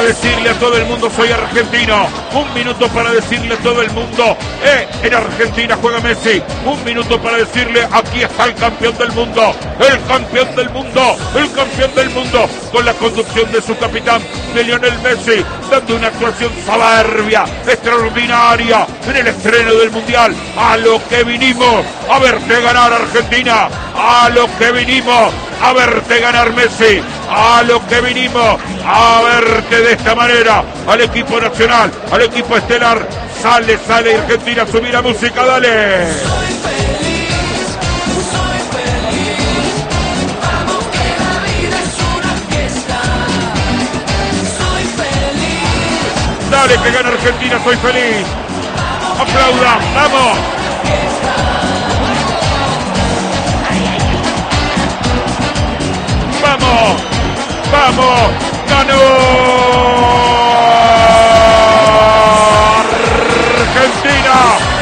decirle a todo el mundo soy argentino. Un minuto para decirle a todo el mundo en Argentina juega Messi. Un minuto para decirle aquí está el campeón del mundo. El campeón del mundo. El campeón del mundo. Con la conducción de su capitán, de Lionel Messi, dando una actuación soberbia, extraordinaria en el estreno del Mundial. A lo que vinimos a verte ganar, Argentina. A lo que vinimos a verte ganar, Messi. A lo que vinimos a verte de esta manera. Al equipo nacional, al equipo estelar. Sale Argentina, subir la música, dale. Dale, que gana Argentina, soy feliz. Aplaudan, vamos. Vamos, vamos, ganó Argentina,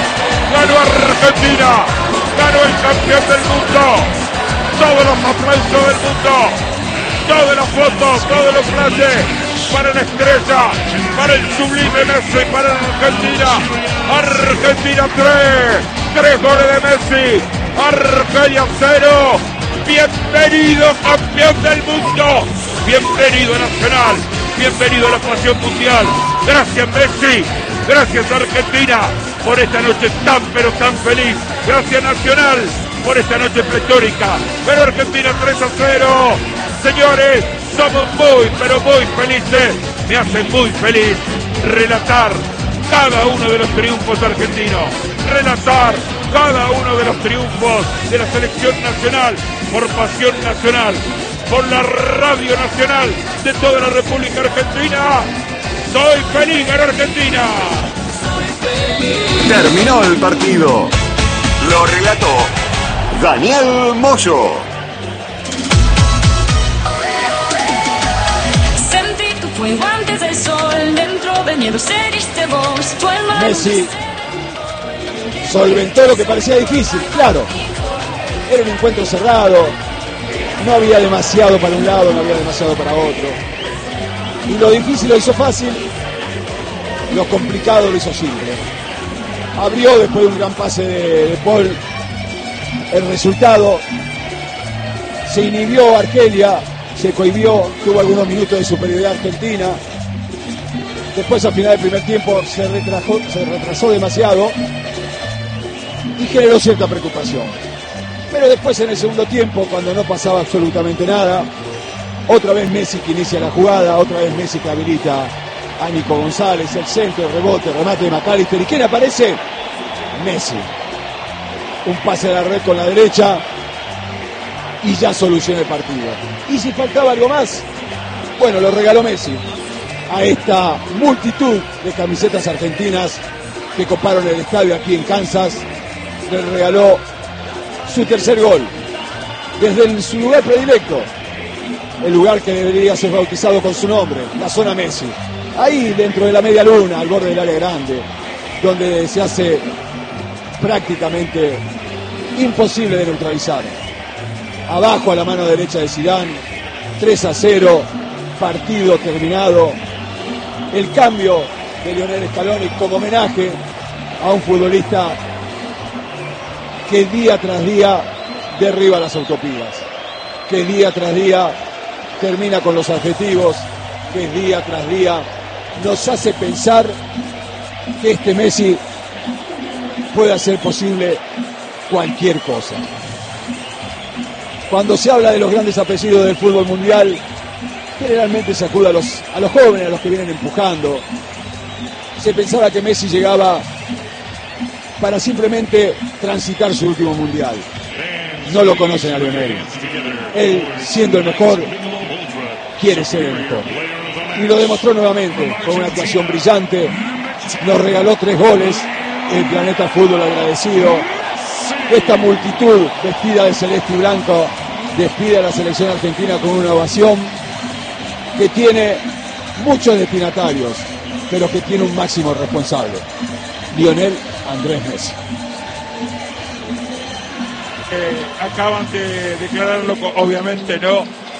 ganó el campeón del mundo. Todos los aplausos del mundo, todas las fotos, todos los flashes para la estrella, para el sublime Messi, para la Argentina. Argentina 3 goles de Messi, Argelia 0. Bienvenido campeón del mundo, bienvenido Nacional, bienvenido a la pasión mundial. Gracias Messi, gracias Argentina por esta noche tan pero tan feliz. Gracias Nacional por esta noche pletórica. Pero Argentina 3-0. Señores, somos muy pero muy felices. Me hace muy feliz relatar cada uno de los triunfos argentinos, relatar cada uno de los triunfos de la selección nacional, por pasión nacional, por la radio nacional de toda la República Argentina. Soy feliz en Argentina. Terminó el partido. Lo relató Daniel Moyo. Sentí tu fuego antes del sol, dentro de miedo seriste vos. Messi solventó lo que parecía difícil, claro. Era un encuentro cerrado, no había demasiado para un lado, no había demasiado para otro. Y lo difícil lo hizo fácil, lo complicado lo hizo simple. Abrió después de un gran pase de Paul el resultado. Se inhibió Argelia, se cohibió, tuvo algunos minutos de superioridad Argentina. Después al final del primer tiempo se retrasó demasiado y generó cierta preocupación. Pero después en el segundo tiempo, cuando no pasaba absolutamente nada, otra vez Messi que inicia la jugada, otra vez Messi que habilita a Nico González, el centro, el rebote, el remate de McAllister. ¿Y quién aparece? Messi. Un pase a la red con la derecha y ya soluciona el partido. Y si faltaba algo más, bueno, lo regaló Messi a esta multitud de camisetas argentinas que coparon el estadio aquí en Kansas. Le regaló su tercer gol desde su lugar predilecto, el lugar que debería ser bautizado con su nombre, la zona Messi, ahí dentro de la media luna, al borde del área grande, donde se hace prácticamente imposible de neutralizar. Abajo a la mano derecha de Zidane, 3-0, partido terminado. El cambio de Lionel Scaloni como homenaje a un futbolista que día tras día derriba las autopistas, que día tras día termina con los adjetivos, que día tras día nos hace pensar que este Messi puede hacer posible cualquier cosa. Cuando se habla de los grandes apellidos del fútbol mundial, generalmente se acude a los jóvenes, a los que vienen empujando. Se pensaba que Messi llegaba para simplemente transitar su último mundial. No lo conocen a Lionel. Él, siendo el mejor, quiere ser el mejor. Y lo demostró nuevamente con una actuación brillante. Nos regaló 3 goles. El planeta fútbol agradecido. Esta multitud vestida de celeste y blanco despide a la selección argentina con una ovación que tiene muchos destinatarios, pero que tiene un máximo responsable: Lionel Andrés Messi. Acaban de declararlo, obviamente no,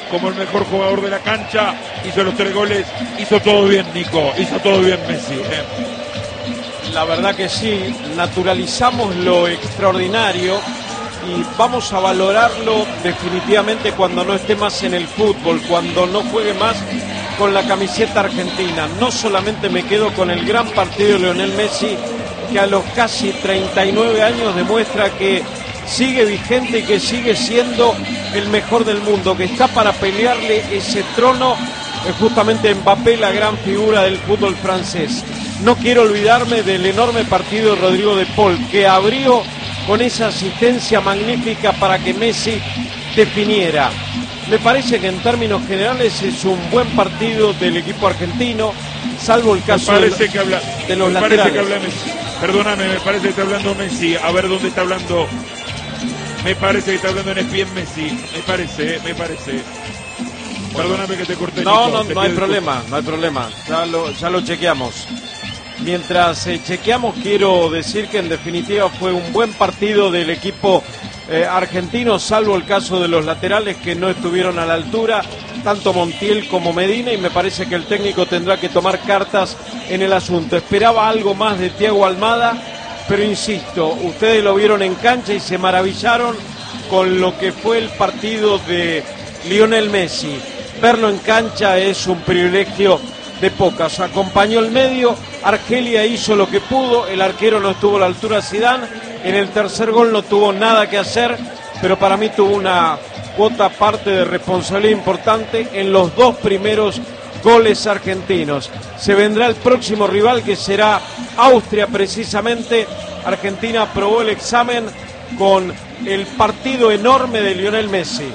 como el mejor jugador de la cancha, hizo los 3 goles, hizo todo bien Nico, hizo todo bien Messi. La verdad que sí, naturalizamos lo extraordinario y vamos a valorarlo definitivamente cuando no esté más en el fútbol, cuando no juegue más con la camiseta argentina. No solamente me quedo con el gran partido de Lionel Messi, que a los casi 39 años demuestra que sigue vigente y que sigue siendo el mejor del mundo, que está para pelearle ese trono justamente Mbappé, la gran figura del fútbol francés. No quiero olvidarme del enorme partido de Rodrigo de Paul, que abrió con esa asistencia magnífica para que Messi definiera. Me parece que en términos generales es un buen partido del equipo argentino, salvo el caso de los laterales. Perdóname, me parece que está hablando Messi. A ver dónde está hablando. Me parece que está hablando en ESPN Messi. Me parece. Perdóname que te corté. No hay problema. Ya lo chequeamos. Mientras chequeamos, quiero decir que en definitiva fue un buen partido del equipo argentino, salvo el caso de los laterales que no estuvieron a la altura, tanto Montiel como Medina, y me parece que el técnico tendrá que tomar cartas en el asunto. Esperaba algo más de Thiago Almada, pero insisto, ustedes lo vieron en cancha y se maravillaron con lo que fue el partido de Lionel Messi. Verlo en cancha es un privilegio de pocas. Acompañó el medio, Argelia hizo lo que pudo, el arquero no estuvo a la altura de Zidane, en el tercer gol no tuvo nada que hacer, pero para mí tuvo una cuota parte de responsabilidad importante en los 2 primeros goles argentinos. Se vendrá el próximo rival, que será Austria precisamente. Argentina aprobó el examen con el partido enorme de Lionel Messi.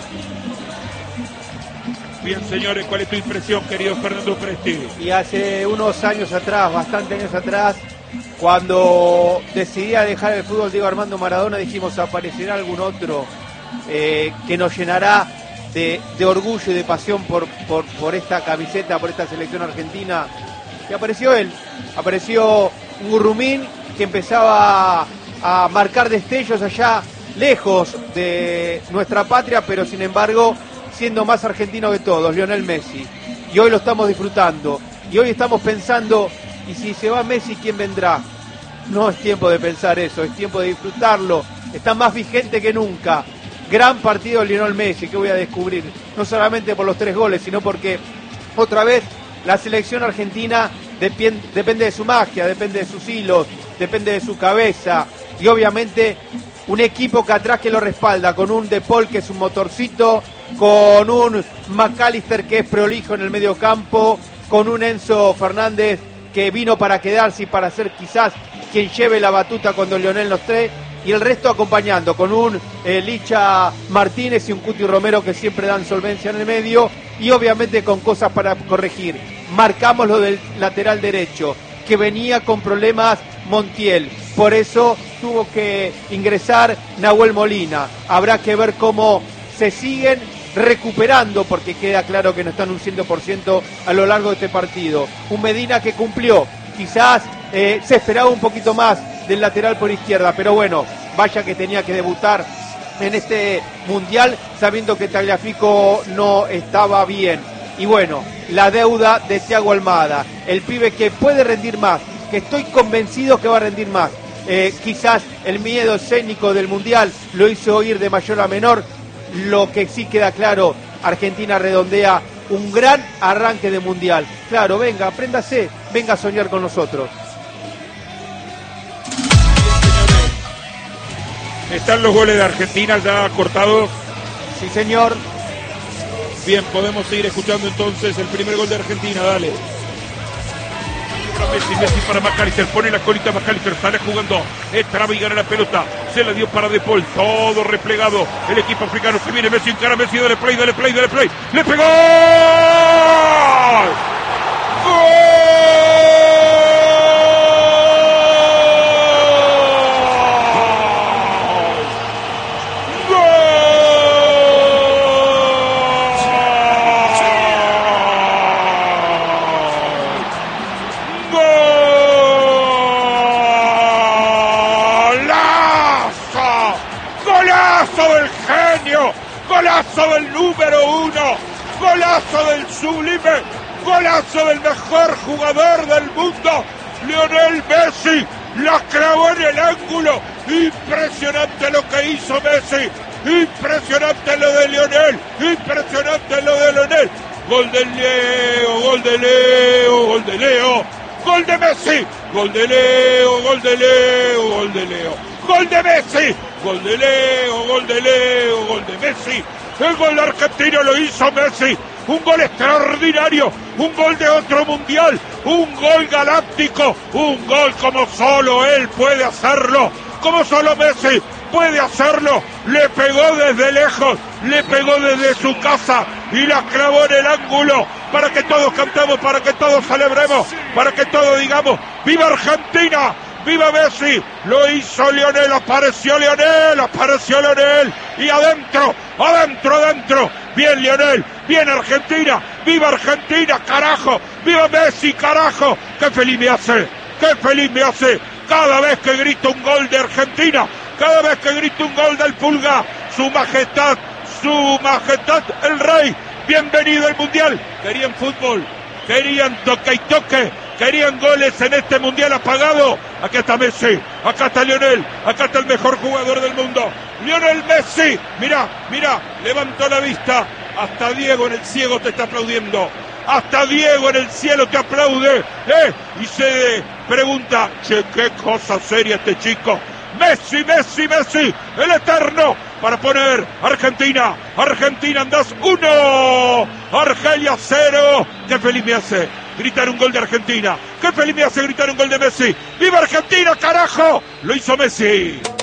Bien, señores, ¿cuál es tu impresión, querido Fernando Presti? Y hace unos años atrás, bastantes años atrás, cuando decidía dejar el fútbol Diego Armando Maradona, dijimos, aparecerá algún otro que nos llenará de orgullo y de pasión por esta camiseta, por esta selección argentina. Y apareció él, apareció un Gurrumín que empezaba a marcar destellos allá lejos de nuestra patria, pero sin embargo siendo más argentino que todos, Lionel Messi. Y hoy lo estamos disfrutando. Y hoy estamos pensando, ¿y si se va Messi, quién vendrá? No es tiempo de pensar eso, es tiempo de disfrutarlo. Está más vigente que nunca. Gran partido de Lionel Messi, que voy a descubrir. No solamente por los 3 goles, sino porque otra vez la selección argentina depende de su magia, depende de sus hilos, depende de su cabeza. Y obviamente un equipo que atrás que lo respalda, con un De Paul que es un motorcito, con un McAllister que es prolijo en el medio campo, con un Enzo Fernández que vino para quedarse y para ser quizás quien lleve la batuta cuando Lionel no esté, y el resto acompañando, con un Licha Martínez y un Cuti Romero que siempre dan solvencia en el medio, y obviamente con cosas para corregir. Marcamos lo del lateral derecho, que venía con problemas Montiel, por eso tuvo que ingresar Nahuel Molina. Habrá que ver cómo se siguen recuperando, porque queda claro que no están un 100% a lo largo de este partido. Un Medina que cumplió, quizás se esperaba un poquito más del lateral por izquierda, pero bueno, vaya que tenía que debutar en este mundial sabiendo que Tagliafico no estaba bien. Y bueno, la deuda de Thiago Almada, el pibe que puede rendir más, que estoy convencido que va a rendir más. Quizás el miedo escénico del mundial lo hizo ir de mayor a menor. Lo que sí queda claro, Argentina redondea un gran arranque de mundial. Claro, venga, apréndase, venga a soñar con nosotros. ¿Están los goles de Argentina ya cortados? Sí, señor. Bien, podemos seguir escuchando entonces el primer gol de Argentina, dale. Messi para McAllister, pone la colita McAllister, sale jugando, traba y gana la pelota, se la dio para De Paul, todo replegado, el equipo africano, se viene Messi, encara Messi, dale play, le pegó, ¡gol! ¡Golazo del genio! ¡Golazo del número 1! golazo del sublime, golazo del mejor jugador del mundo, Lionel Messi, la clavó en el ángulo. Impresionante lo que hizo Messi, impresionante lo de Lionel, impresionante lo de Lionel. Gol de Leo, gol de Leo, gol de Leo, gol de Messi, gol de Leo, gol de Leo, gol de Leo, gol de Messi, gol de Leo, gol de Leo, gol de Messi. El gol argentino lo hizo Messi, un gol extraordinario, un gol de otro mundial, un gol galáctico, un gol como solo él puede hacerlo, como solo Messi puede hacerlo. Le pegó desde lejos, le pegó desde su casa y la clavó en el ángulo para que todos cantemos, para que todos celebremos, para que todos digamos ¡viva Argentina! ¡Viva Messi! Lo hizo Lionel, apareció Lionel y adentro, bien Lionel, bien Argentina, ¡viva Argentina, carajo! ¡Viva Messi, carajo! ¡Qué feliz me hace! Cada vez que grito un gol de Argentina, cada vez que grito un gol del Pulga, su majestad, el rey, bienvenido al mundial. Querían fútbol, querían toque y toque, querían goles en este mundial apagado. Acá está Messi, acá está Lionel, acá está el mejor jugador del mundo, Lionel Messi. Mirá, levantó la vista, hasta Diego en el ciego te está aplaudiendo. Hasta Diego en el cielo te aplaude, y se pregunta, che, qué cosa seria este chico. Messi, el eterno, para poner Argentina andás 1, Argelia 0. Qué feliz me hace gritar un gol de Argentina, qué feliz me hace gritar un gol de Messi. ¡Viva Argentina, carajo! Lo hizo Messi.